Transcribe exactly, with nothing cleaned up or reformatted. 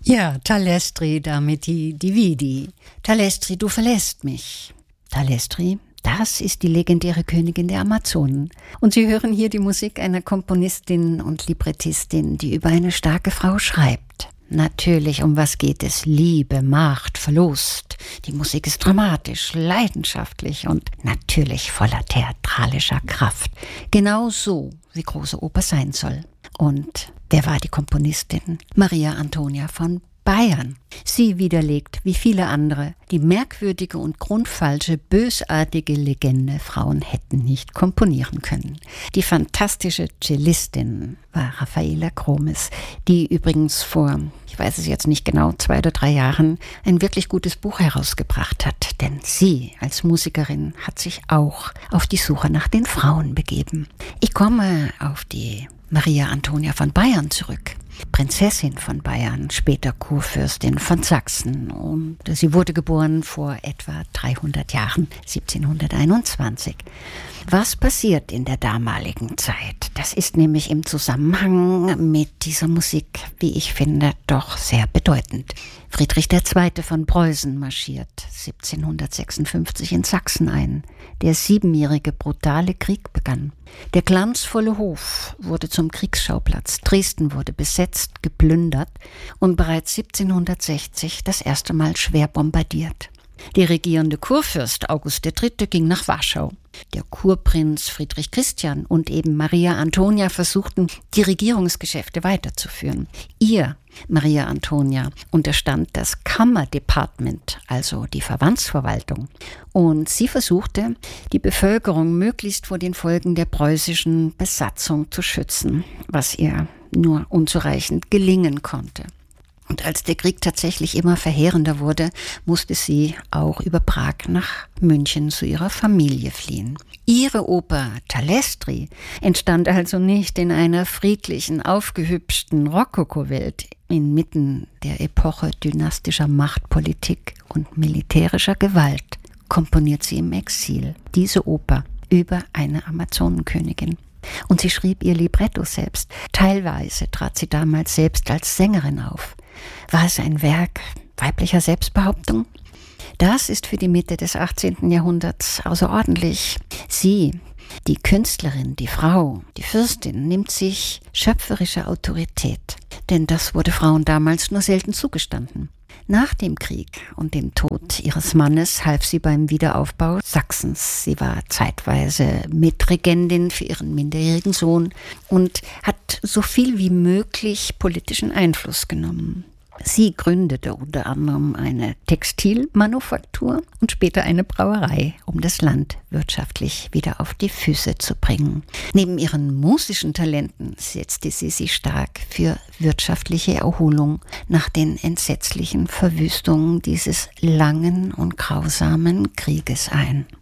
Ja, Thalestri, damit die Dividi. Thalestri, du verlässt mich. Thalestri, das ist die legendäre Königin der Amazonen. Und Sie hören hier die Musik einer Komponistin und Librettistin, die über eine starke Frau schreibt. Natürlich, um was geht es? Liebe, Macht, Verlust. Die Musik ist dramatisch, leidenschaftlich und natürlich voller theatralischer Kraft. Genau so, wie große Oper sein soll. Und wer war die Komponistin? Maria Antonia von Bayern. Sie widerlegt, wie viele andere, die merkwürdige und grundfalsche, bösartige Legende, Frauen hätten nicht komponieren können. Die fantastische Cellistin war Raffaella Chromis, die übrigens vor, ich weiß es jetzt nicht genau, zwei oder drei Jahren ein wirklich gutes Buch herausgebracht hat. Denn sie als Musikerin hat sich auch auf die Suche nach den Frauen begeben. Ich komme auf die Maria Antonia von Bayern zurück. Prinzessin von Bayern, später Kurfürstin von Sachsen. Und sie wurde geboren vor etwa dreihundert Jahren, siebzehnhunderteinundzwanzig. Was passiert in der damaligen Zeit? Das ist nämlich im Zusammenhang mit dieser Musik, wie ich finde, doch sehr bedeutend. Friedrich der Zweite von Preußen marschiert siebzehnhundertsechsundfünfzig in Sachsen ein. Der siebenjährige brutale Krieg begann. Der glanzvolle Hof wurde zum Kriegsschauplatz. Dresden wurde besetzt, geplündert und bereits siebzehnhundertsechzig das erste Mal schwer bombardiert. Der regierende Kurfürst August der Dritte ging nach Warschau. Der Kurprinz Friedrich Christian und eben Maria Antonia versuchten, die Regierungsgeschäfte weiterzuführen. Ihr, Maria Antonia, unterstand das Kammerdepartement, also die Verbandsverwaltung. Und sie versuchte, die Bevölkerung möglichst vor den Folgen der preußischen Besatzung zu schützen, was ihr nur unzureichend gelingen konnte. Und als der Krieg tatsächlich immer verheerender wurde, musste sie auch über Prag nach München zu ihrer Familie fliehen. Ihre Oper Thalestri entstand also nicht in einer friedlichen, aufgehübschten Rokoko-Welt inmitten der Epoche dynastischer Machtpolitik und militärischer Gewalt. Komponiert sie im Exil diese Oper über eine Amazonenkönigin. Und sie schrieb ihr Libretto selbst. Teilweise trat sie damals selbst als Sängerin auf. War es ein Werk weiblicher Selbstbehauptung? Das ist für die Mitte des achtzehnten Jahrhunderts außerordentlich. Sie, die Künstlerin, die Frau, die Fürstin, nimmt sich schöpferische Autorität. Denn das wurde Frauen damals nur selten zugestanden. Nach dem Krieg und dem Tod ihres Mannes half sie beim Wiederaufbau Sachsens. Sie war zeitweise Mitregentin für ihren minderjährigen Sohn und hat so viel wie möglich politischen Einfluss genommen. Sie gründete unter anderem eine Textilmanufaktur und später eine Brauerei, um das Land wirtschaftlich wieder auf die Füße zu bringen. Neben ihren musischen Talenten setzte sie sich stark für wirtschaftliche Erholung nach den entsetzlichen Verwüstungen dieses langen und grausamen Krieges ein.